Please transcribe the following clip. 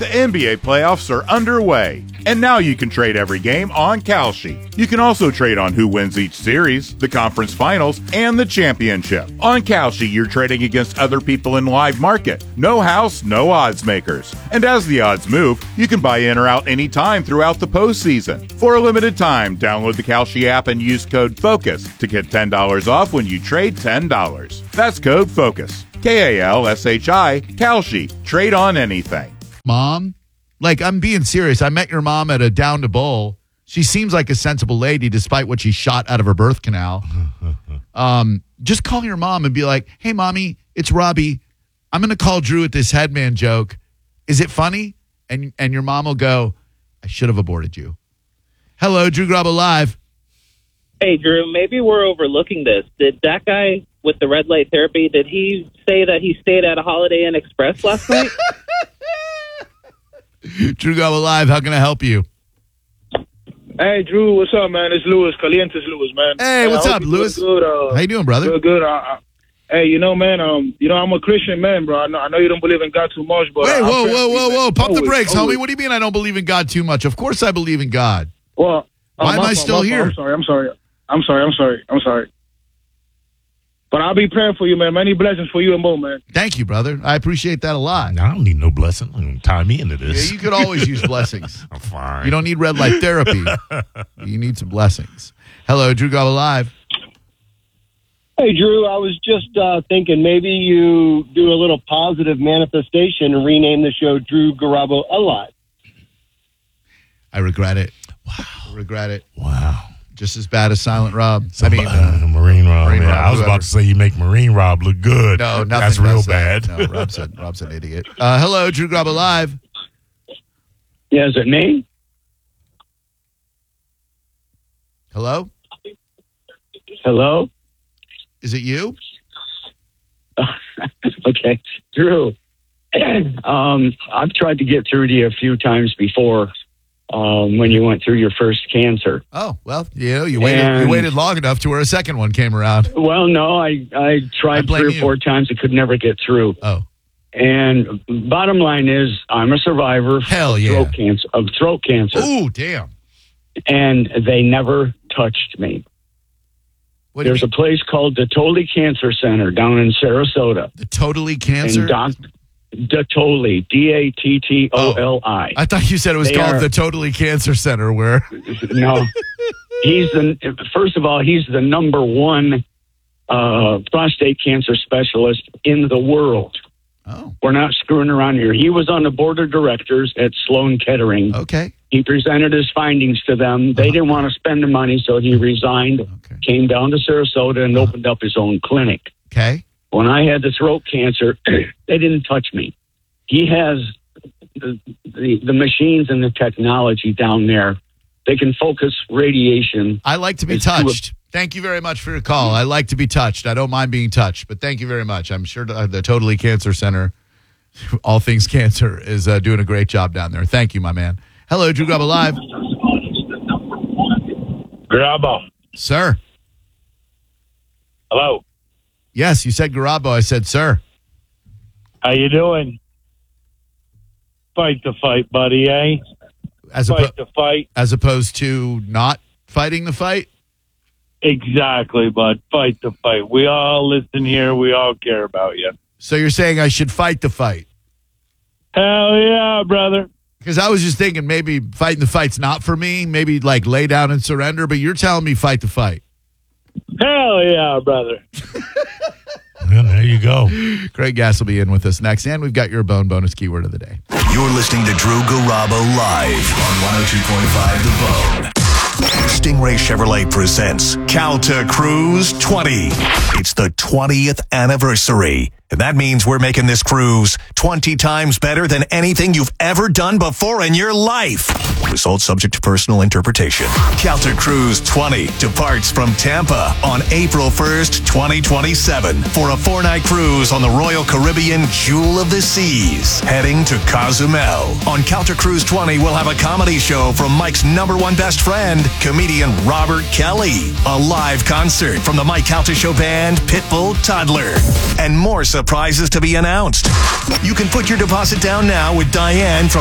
The NBA playoffs are underway, and now you can trade every game on Kalshi. You can also trade on who wins each series, the conference finals, and the championship. On Kalshi, you're trading against other people in live market. No house, no odds makers. And as the odds move, you can buy in or out anytime throughout the postseason. For a limited time, download the Kalshi app and use code FOCUS to get $10 off when you trade $10. That's code FOCUS. Kalshi, Kalshi. Trade on anything. Mom, like, I'm being serious. I met your mom at a Down to Bowl. She seems like a sensible lady despite what she shot out of her birth canal. Just call your mom and be like, hey, Mommy, it's Robbie. I'm going to call Drew with this headman joke. Is it funny? And your mom will go, I should have aborted you. Hello, Drew Garabo Live. Hey, Drew, maybe we're overlooking this. Did that guy with the red light therapy, did he say that he stayed at a Holiday Inn Express last night? Drew Garabo Live, how can I help you? Hey, Drew, what's up, man? It's Louis. Calientes Louis, man. Hey, what's up, Louis? Good. How you doing, brother? Good. Hey, man, I'm a Christian man, bro. I know you don't believe in God too much, but... Wait, whoa. Pump the brakes, homie. What do you mean I don't believe in God too much? Of course I believe in God. Well... Why am I still here? I'm sorry. But I'll be praying for you, man. Many blessings for you and Mo, man. Thank you, brother. I appreciate that a lot. I don't need no blessing. Tie me into this. Yeah, you could always use blessings. I'm fine. You don't need red light therapy. You need some blessings. Hello, Drew Garabo Live. Hey, Drew, I was just thinking maybe you do a little positive manifestation and rename the show Drew Garabo Alive. I regret it. Wow. I regret it. Wow. Just as bad as Silent Rob. Marine Rob. Marine Rob, I was about to say you make Marine Rob look good. No, nothing. That's real bad. No, Rob's an idiot. Hello, Drew Garabo Live. Yeah, is it me? Hello? Hello? Is it you? Okay. Drew, I've tried to get through to you a few times before when you went through your first cancer. Oh, well, you waited long enough to where a second one came around. Well, no, I tried 3 or 4 times. I could never get through. Oh. And bottom line is, I'm a survivor of throat cancer. Ooh, damn. And they never touched me. There's a place called the Totally Cancer Center down in Sarasota. The Totally Cancer? Datoli, Dattoli. I thought you said it was called the Totally Cancer Center. Where? No, first of all, he's the number one prostate cancer specialist in the world. Oh, we're not screwing around here. He was on the board of directors at Sloan Kettering. Okay. He presented his findings to them. They didn't want to spend the money, so he resigned, came down to Sarasota, and opened up his own clinic. Okay. When I had the throat cancer, they didn't touch me. He has the machines and the technology down there. They can focus radiation. I like to be touched. Thank you very much for your call. I like to be touched. I don't mind being touched, but thank you very much. I'm sure the Totally Cancer Center, all things cancer, is doing a great job down there. Thank you, my man. Hello, Drew Garabo Live. Garabo. Sir. Hello. Yes, you said Garabo. I said, sir. How you doing? Fight the fight, buddy, eh? Fight the fight. As opposed to not fighting the fight? Exactly, bud. Fight the fight. We all listen here. We all care about you. So you're saying I should fight the fight? Hell yeah, brother. Because I was just thinking maybe fighting the fight's not for me. Maybe like lay down and surrender. But you're telling me fight the fight. Hell yeah, brother. Well, there you go. Craig Gass will be in with us next. And we've got your bone bonus keyword of the day. You're listening to Drew Garabo live on 102.5 The Bone. Stingray Chevrolet presents Calta Cruise 20. It's the 20th anniversary. And that means we're making this cruise 20 times better than anything you've ever done before in your life. Results subject to personal interpretation. Calta Cruise 20 departs from Tampa on April 1st, 2027 for a 4-night cruise on the Royal Caribbean Jewel of the Seas, heading to Cozumel. On Calta Cruise 20, we'll have a comedy show from Mike's number one best friend, comedian Robert Kelly, a live concert from the Mike Calta Show band, Pitbull Toddler, and more surprises to be announced. You can put your deposit down now with Diane from